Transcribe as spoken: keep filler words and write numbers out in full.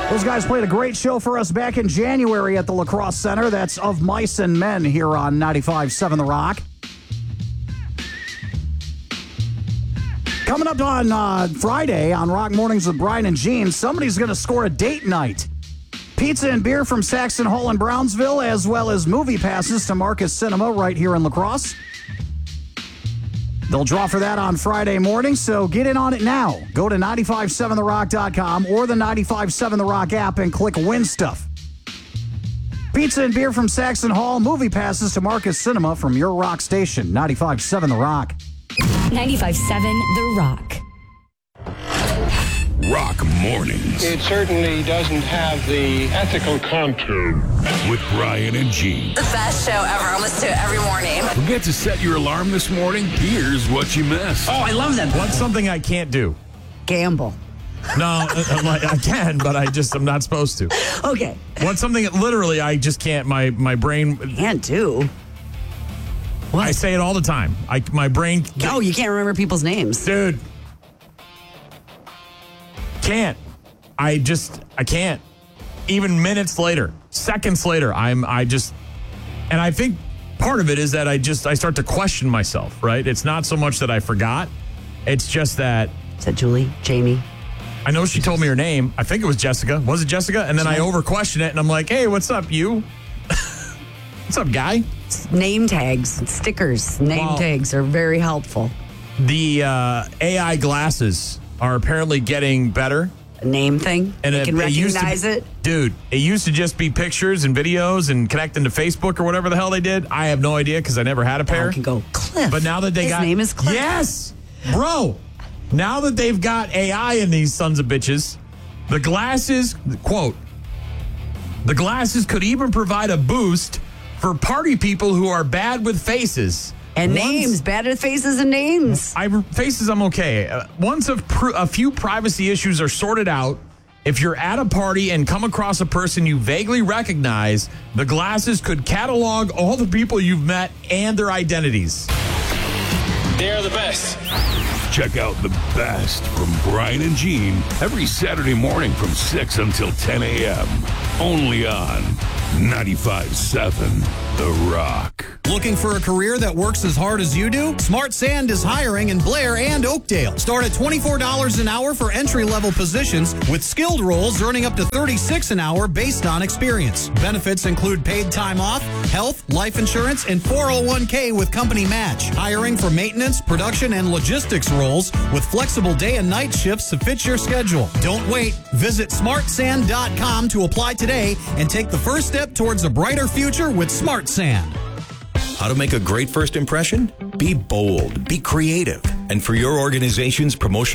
Those guys played a great show for us back in January at the La Crosse Center. That's Of Mice and Men here on ninety-five point seven The Rock. Coming up on uh, Friday on Rock Mornings with Brian and Gene, somebody's going to score a date night. Pizza and beer from Saxon Hall in Brownsville, as well as movie passes to Marcus Cinema right here in La Crosse. They'll draw for that on Friday morning, so get in on it now. Go to nine five seven the rock dot com or the nine five seven The Rock app and click Win Stuff. Pizza and beer from Saxon Hall, movie passes to Marcus Cinema from your rock station, ninety-five point seven The Rock. ninety-five point seven The Rock. Rock Mornings. It certainly doesn't have the ethical content. With Brian and Gene. The best show ever. I listen to it every morning. Forget to set your alarm this morning? Here's what you missed. Oh, I love that. What's something I can't do? Gamble. No, I'm like, I can, but I just, I'm not supposed to. Okay. What's something that literally I just can't, my, my brain... Can't do? What? I say it all the time. I, my brain... Oh, you can't remember people's names. Dude. Can't. I just, I can't. Even minutes later, seconds later, I'm, I just, and I think part of it is that I just, I start to question myself, right? It's not so much that I forgot. It's just that. Is that Julie? Jamie? I know she told me her name. I think it was Jessica. Was it Jessica? And then I over question it and I'm like, hey, what's up, you? What's up, guy? Name tags, stickers, name Well, tags are very helpful. The uh, A I glasses are apparently getting better. A name thing? And you it, can it used to recognize be- it? Dude, it used to just be pictures and videos and connecting to Facebook or whatever the hell they did. I have no idea because I never had a pair. Now I can go, Cliff. But now that they His got... name is Cliff. Yes! Bro, now that they've got A I in these sons of bitches, the glasses, quote, the glasses could even provide a boost for party people who are bad with faces. And Once- names, bad at faces and names. I, faces, I'm okay. Uh, once a, pr- a few privacy issues are sorted out, if you're at a party and come across a person you vaguely recognize, the glasses could catalog all the people you've met and their identities. They're the best. Check out the best from Brian and Gene every Saturday morning from six until ten a.m. Only on ninety-five point seven The Rock. Looking for a career that works as hard as you do? Smart Sand is hiring in Blair and Oakdale. Start at twenty-four dollars an hour for entry-level positions, with skilled roles earning up to thirty-six dollars an hour based on experience. Benefits include paid time off, health, life insurance, and four oh one k with company match. Hiring for maintenance, production, and logistics roles with flexible day and night shifts to fit your schedule. Don't wait. Visit smart sand dot com to apply today and take the first step towards a brighter future with Smart Sand. How to make a great first impression? Be bold, be creative, and for your organization's promotional